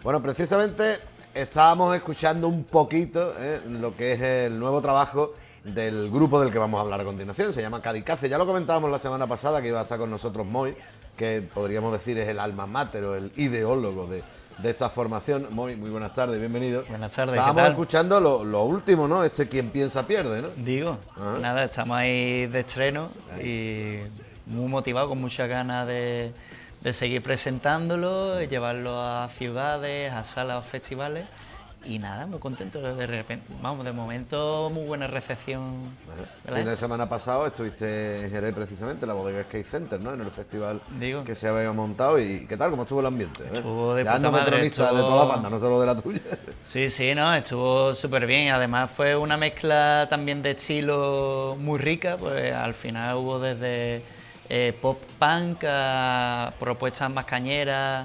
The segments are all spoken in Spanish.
Bueno, precisamente estábamos escuchando un poquito lo que es el nuevo trabajo del grupo del que vamos a hablar a continuación. Se llama Kadicace. Ya lo comentábamos la semana pasada que iba a estar con nosotros Moy, que podríamos decir es el alma mater o el ideólogo de esta formación. Moy, muy buenas tardes, bienvenido. Buenas tardes, ¿qué Estábamos tal? escuchando lo último, ¿no? Quien piensa pierde, ¿no? Digo, Ajá. nada, estamos ahí de estreno y muy motivados, con muchas ganas de seguir presentándolo, llevarlo a ciudades, a salas o festivales. Y nada, muy contento de repente. Vamos, de momento, muy buena recepción. El fin de semana pasado estuviste en Jerez precisamente, en la bodega Skate Center, ¿no? En el festival Digo. que se había montado. ¿Y qué tal? ¿Cómo estuvo el ambiente? Estuvo de Ya puta ando de madre, cronista de estuvo- todas las bandas, no solo de la tuya. Sí, no, estuvo súper bien. Además fue una mezcla también de estilo muy rica, pues al final hubo desde pop punk a propuestas más cañeras,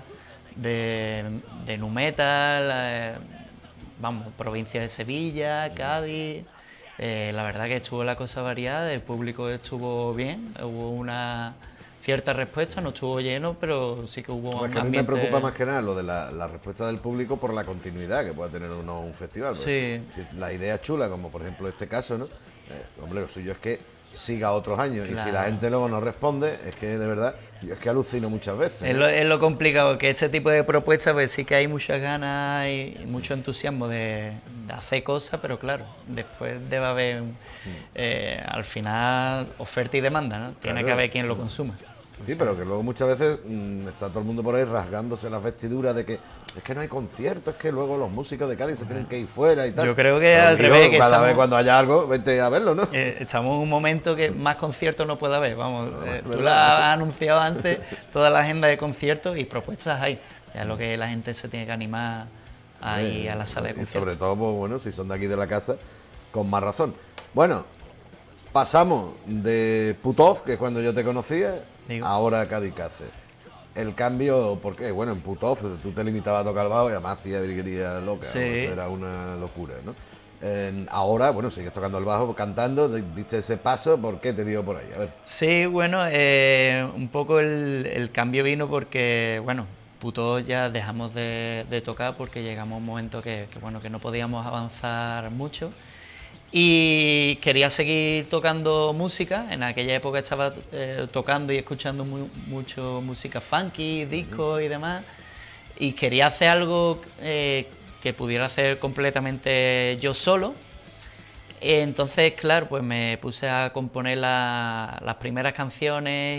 de nu metal, vamos, provincia de Sevilla, Cádiz. La verdad que estuvo la cosa variada, el público estuvo bien, hubo una cierta respuesta, no estuvo lleno, pero sí que hubo Pues un que a mí me ambiente. preocupa más que nada lo de la respuesta del público por la continuidad que pueda tener un festival. Porque Sí. si la idea es chula, como por ejemplo este caso, ¿no? Hombre, lo suyo es que siga otros años. Y si la Claro. gente luego no responde, es que de verdad, yo es que alucino muchas veces. Es lo complicado, que este tipo de propuestas, pues sí que hay muchas ganas y mucho entusiasmo de hacer cosas, pero claro, después debe haber, al final, oferta y demanda, ¿no? Tiene Claro. que haber quien lo consuma. Sí, pero que luego muchas veces está todo el mundo por ahí rasgándose las vestiduras de que es que no hay conciertos, es que luego los músicos de Cádiz se tienen que ir fuera y tal. Yo creo que Pero, al tío, revés, que cada estamos- vez cuando haya algo, vete a verlo, ¿no? Estamos en un momento que más conciertos no puede haber, vamos, tú lo ¿verdad? has anunciado antes, toda la agenda de conciertos y propuestas hay, ya es lo que la gente se tiene que animar a ir a la sala de Y conciertos. sobre todo, pues bueno, si son de aquí de la casa, con más razón. Bueno, pasamos de Putov, que es cuando yo te conocía, Digo. ahora a Kadicace. El cambio, ¿por qué? Bueno, en Putov tú te limitabas a tocar el bajo y además hacías virguería loca, Sí. ¿no? Eso era una locura, ¿no? Ahora, bueno, sigues tocando el bajo, cantando, diste ese paso, ¿por qué te dio por ahí? A ver. Sí, bueno, un poco el cambio vino porque, bueno, puto ya dejamos de tocar porque llegamos a un momento bueno, que no podíamos avanzar mucho y quería seguir tocando música. En aquella época estaba tocando y escuchando mucho música funky, disco y demás, y quería hacer algo que pudiera hacer completamente yo solo. Entonces, claro, pues me puse a componer las primeras canciones